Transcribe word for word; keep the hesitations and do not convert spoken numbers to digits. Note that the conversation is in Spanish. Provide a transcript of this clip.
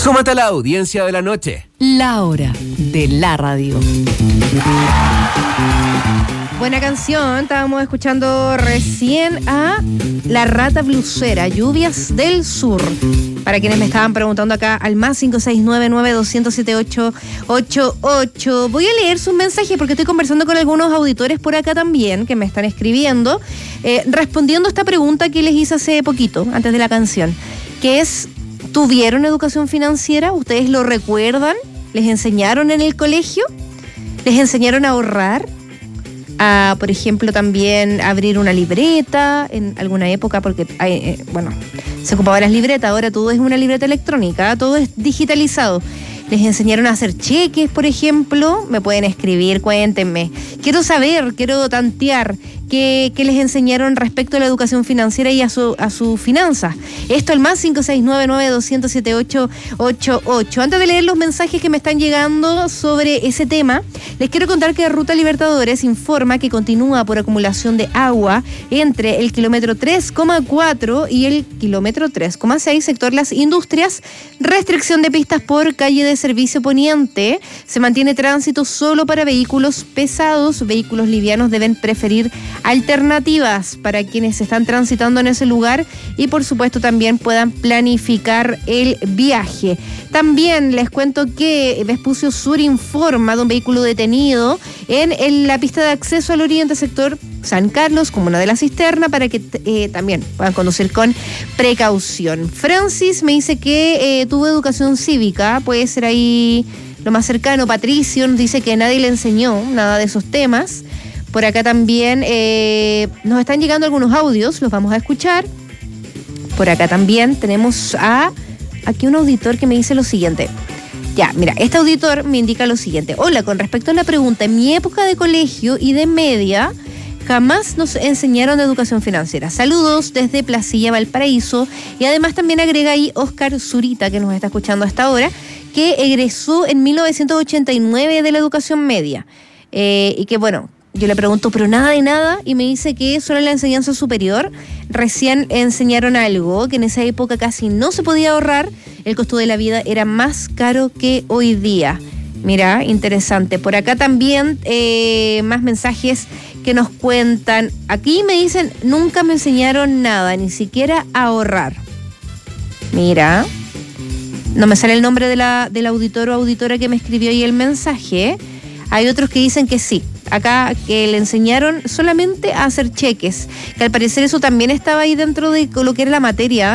Súmate a la audiencia de la noche. La hora de la radio. Buena canción, estábamos escuchando recién a La Rata Blusera, Lluvias del Sur. Para quienes me estaban preguntando acá, al más cinco seis nueve nueve dos cero siete ocho ocho ocho. Voy a leer sus mensajes porque estoy conversando con algunos auditores por acá también que me están escribiendo, eh, respondiendo a esta pregunta que les hice hace poquito, antes de la canción, que es, ¿tuvieron educación financiera? ¿Ustedes lo recuerdan? ¿Les enseñaron en el colegio? ¿Les enseñaron a ahorrar? A, por ejemplo, también abrir una libreta en alguna época, porque hay, eh, bueno, se ocupaban las libretas, ahora todo es una libreta electrónica, todo es digitalizado. ¿Les enseñaron a hacer cheques, por ejemplo? Me pueden escribir, cuéntenme. Quiero saber, quiero tantear qué, qué les enseñaron respecto a la educación financiera y a su, a su finanzas. Esto al más cinco seis nueve nueve dos cero siete ocho ocho ocho. Antes de leer los mensajes que me están llegando sobre ese tema, les quiero contar que Ruta Libertadores informa que continúa por acumulación de agua entre el kilómetro tres coma cuatro y el kilómetro tres coma seis, sector Las Industrias. Restricción de pistas por calle de servicio poniente. Se mantiene tránsito solo para vehículos pesados. Vehículos livianos deben preferir alternativas para quienes están transitando en ese lugar y por supuesto también puedan planificar el viaje. También les cuento que Vespucio Sur informa de un vehículo detenido en, en la pista de acceso al oriente, sector San Carlos, comuna de La Cisterna, para que eh, también puedan conducir con precaución. Francis me dice que eh, tuvo educación cívica, puede ser ahí lo más cercano. Patricio nos dice que nadie le enseñó nada de esos temas. Por acá también eh, nos están llegando algunos audios, los vamos a escuchar. Por acá también tenemos a aquí un auditor que me dice lo siguiente. Ya, mira, este auditor me indica lo siguiente. Hola, con respecto a la pregunta, en mi época de colegio y de media, jamás nos enseñaron de educación financiera. Saludos desde Placilla, Valparaíso. Y además también agrega ahí Oscar Zurita, que nos está escuchando hasta ahora, que egresó en mil novecientos ochenta y nueve de la educación media. Eh, y que, bueno, yo le pregunto, pero nada de nada, y me dice que solo en la enseñanza superior recién enseñaron algo, que en esa época casi no se podía ahorrar, el costo de la vida era más caro que hoy día. Mira, interesante. Por acá también eh, más mensajes que nos cuentan. Aquí me dicen, nunca me enseñaron nada, ni siquiera a ahorrar. Mira, no me sale el nombre de la, del auditor o auditora que me escribió ahí el mensaje. Hay otros que dicen que sí. Acá que le enseñaron solamente a hacer cheques, que al parecer eso también estaba ahí dentro de lo que era la materia